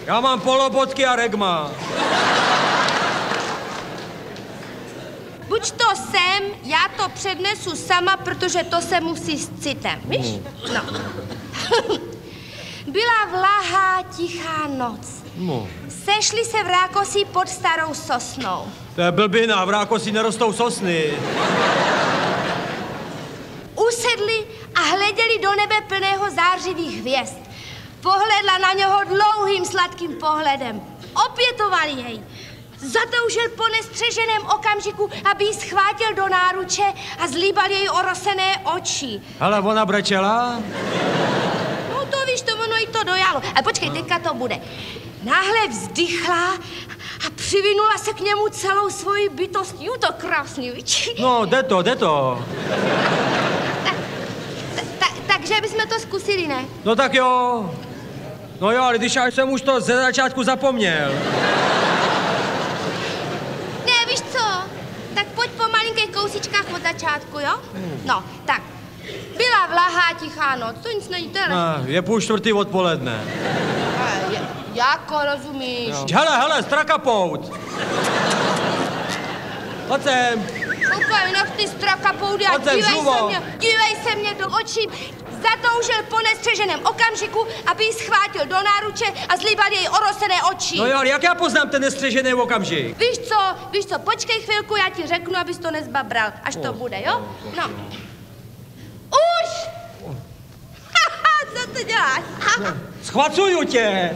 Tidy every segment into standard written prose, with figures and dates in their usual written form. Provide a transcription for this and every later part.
Já mám polobotky a regma. Buď to sem, já to přednesu sama, protože to se musí s citem, víš? No. Byla vlahá, tichá noc. No. Sešli se v Rákosí pod starou sosnou. To je blbina, v Rákosí nerostou sosny. Usedli a hleděli do nebe plného zářivých hvězd. Pohledla na něho dlouhým sladkým pohledem. Opětovali jej. Zatoužil po nestřeženém okamžiku, aby ji schvátil do náruče a zlíbal jej orosené oči. Ale ona brečela? No to víš, to ono jí to dojalo. Ale počkej, teďka to bude. Náhle vzdychla a přivinula se k němu celou svoji bytostí. To krásný, víš? No, jde to. Takže bychom to zkusili, ne? No tak jo. No jo, ale když já jsem už to ze začátku zapomněl. Ne, víš co? Tak pojď po malinkých kousičkách od začátku, jo? No, tak. Byla vlahá, tichá noc, to nic není tele. Je 3:30 odpoledne. Jako rozumíš? Jo. Hele, strakapout. Pojď sem. Koukaj na ty strakapoudy a dívej se mě do očí. Zatoužil po nestřeženém okamžiku, aby ji schvátil do náruče a zlíbal jej orosené oči. No jo, ale jak já poznám ten nestřežený okamžik? Víš co, počkej chvilku, já ti řeknu, abys to nezbabral, až to bude, jo? No. Už! Co to děláš? Schvacuju tě.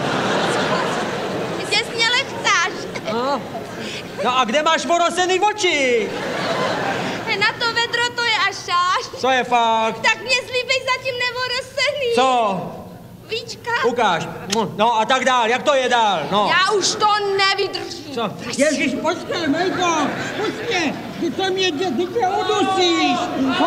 Těsně lechcáš. No a kde máš orosený oči? Na to vedro to je až šáš. Co je fakt? Tak mě zlíbej zatím neorosený. Co? Víčka. Ukáž. No a tak dál, jak to je dál? No. Já už to nevydržím. Co? Ježiš, počkej, Majko, pusť mě, ty to mě udusíš.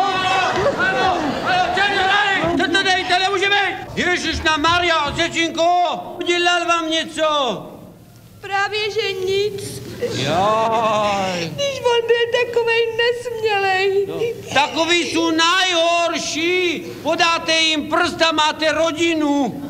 To dejte, nemůže být. Ježiš na Maria, Zečinko, udělal vám něco. Právě, že nic. Jaj. Když on byl takovej nesmělej. No, takový jsou nejhorší. Podáte jim prst a máte rodinu.